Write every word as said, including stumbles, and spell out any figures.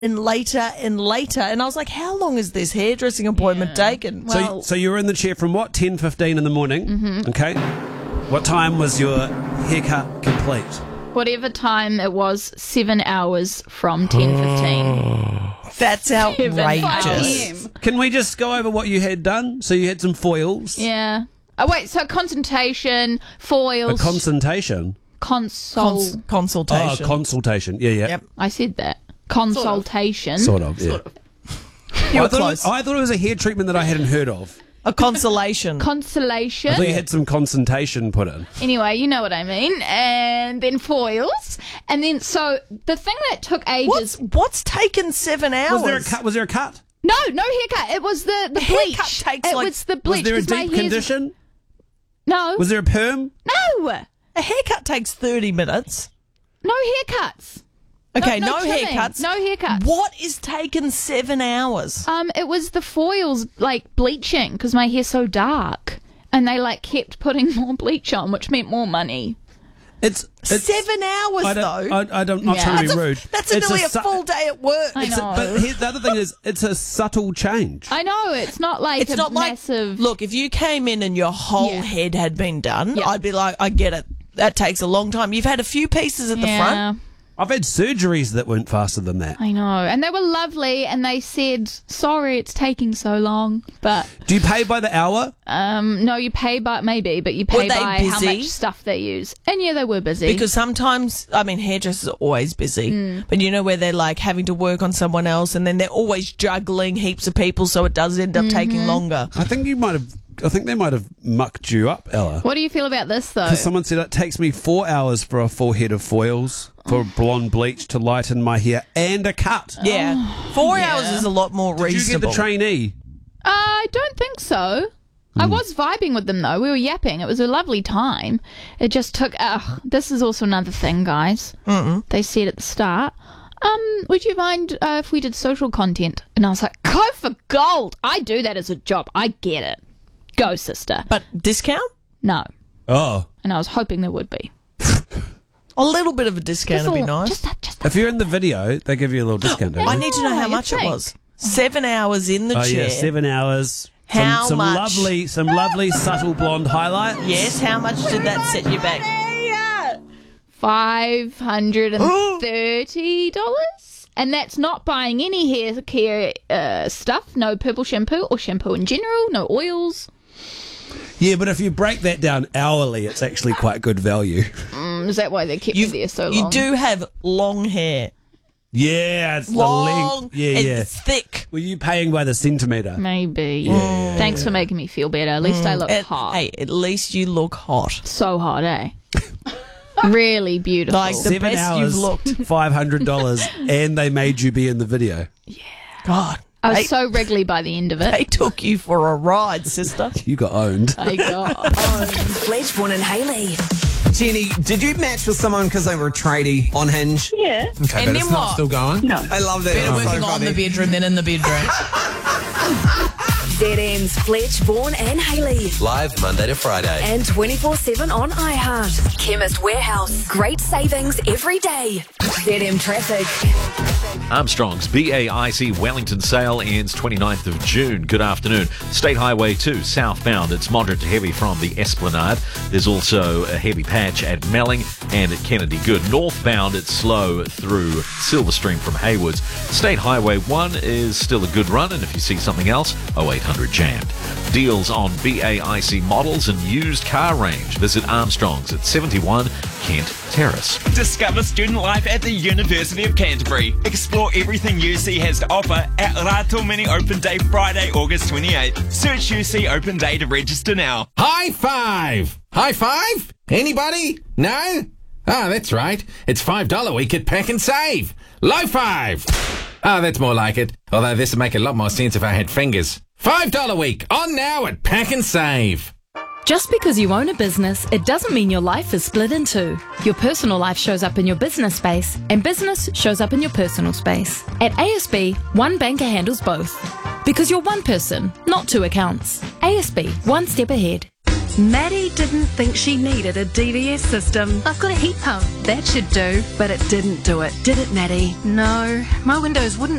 and later and later. And I was like, how long is this hairdressing appointment Yeah. taken? Well, So, so you were in the chair from what, ten fifteen in the morning? Mm-hmm. Okay. What time was your haircut complete? whatever time it was, seven hours from ten fifteen. That's outrageous. Seven Can we just go over what you had done? So you had some foils. Yeah. Oh, wait, so consultation, A foils, consultation. console. Cons- consultation. Oh, consultation. Yeah, yeah. Yep. I said that. Consultation. Sort of, yeah. You I were thought, it close. was, I thought it was a hair treatment that I hadn't heard of. A consolation. Consolation. I thought you had some concentration put in. Anyway, you know what I mean. And then foils. And then, so the thing that took ages. What's what's taken seven hours? Was there a cut? Was there a cut? No, no haircut. It was the, the A bleach. haircut takes it like- was the Was bleach. there a 'cause my deep hair's- condition? No. Was there a perm? No. A haircut takes thirty minutes. No haircuts. Okay, no, no, no trimming. haircuts. No haircuts. What is taken seven hours? Um, it was the foils, like, bleaching, because my hair's so dark. And they, like, kept putting more bleach on, which meant more money. It's, it's Seven hours, I though. don't, I, I don't, not Yeah. trying to that's be a, rude. that's a It's nearly a, su- full day at work. I it's a- know. but here, the other thing is, it's a subtle change. I know, it's not like It's a not like, massive... look, if you came in and your whole Yeah. head had been done, Yeah. I'd be like, I get it. That takes a long time. You've had a few pieces at the yeah. front. I've had surgeries that went faster than that. I know, and they were lovely, and they said, sorry it's taking so long, but Do you pay by the hour? um, no, you pay by, maybe, but you Were pay they by how busy? much stuff they use. And yeah, they were busy. Because sometimes, I mean, hairdressers are always busy, Mm. but you know where they're like having to work on someone else and then they're always juggling heaps of people, so it does end up Mm-hmm. taking longer. I think you might have. I think they might have mucked you up, Ella. What do you feel about this, though? Because someone said it takes me four hours for a full head of foils, for blonde bleach to lighten my hair, and a cut. Yeah. Four yeah. hours is a lot more Did you get reasonable. the trainee? Uh, I don't think so. I was vibing with them, though. We were yapping. It was a lovely time. It just took... Uh, this is also another thing, guys. Mm-mm. They said at the start, um, would you mind uh, if we did social content? And I was like, go for gold. I do that as a job. I get it. Go, sister. But discount? No. Oh. And I was hoping there would be. A little bit of a discount would be Just a- nice. Just that, just If you're in the video, they give you a little discount, don't I they? need to know how you much it think? was. Seven hours in the Oh chair. yeah, seven hours. How some, some much? lovely, some lovely subtle blonde highlight. Yes, how much did that set you back? five hundred thirty dollars. And that's not buying any hair care uh, stuff. No purple shampoo or shampoo in general. No oils. Yeah, but if you break that down hourly, it's actually quite good value. Mm, is that why they kept You, me there so long? you do have long hair. Yeah, it's Long. the length. Yeah, and yeah. thick. Were you paying by the centimetre? Maybe. Thanks for making me feel better. At least I look At- hot. Hey, at least you look hot. So hot, eh? Really beautiful. Like the Seven best hours, you've looked. five hundred dollars, and they made you be in the video. God. I was they, so wriggly by the end of they it. took you for a ride, sister. You got owned. I got. Fledge, Vaughan and Hayley. Jenny, did you match with someone because they were a tradie on Hinge? Yeah. Okay, And but then it's not what? still going? No. I love that. Better It's so working on funny. the bedroom than in the bedroom. Z M's Fletch, Vaughan and Hayley. Live Monday to Friday. And twenty-four seven on iHeart. Chemist Warehouse. Great savings every day. Z M Traffic. Armstrong's B A I C Wellington sale ends twenty-ninth of June. Good afternoon. State Highway two, southbound. It's moderate to heavy from the Esplanade. There's also a heavy patch at Melling and at Kennedy Good. Northbound, it's slow through Silverstream from Haywards. State Highway one is still a good run, and if you see something else, oh eight hundred jammed. Deals on B A I C models and used car range. Visit Armstrong's at seventy-one Kent Terrace. Discover student life at the University of Canterbury. Explore everything U C has to offer at Rato Mini Open Day Friday, August twenty-eighth. Search U C Open Day to register now. High five! High five? Anybody? No? Ah, that's right. It's five dollars week at Pack and Save. Low five! Ah, that's more like it. Although this would make a lot more sense if I had fingers. five dollars week on now at Pack and Save. Just because you own a business, it doesn't mean your life is split in two. Your personal life shows up in your business space, and business shows up in your personal space. At A S B, one banker handles both. Because you're one person, not two accounts. A S B, one step ahead. Maddie didn't think she needed a D V S system. I've got a heat pump. That should do. But it didn't do it, did it, Maddie? No, my windows wouldn't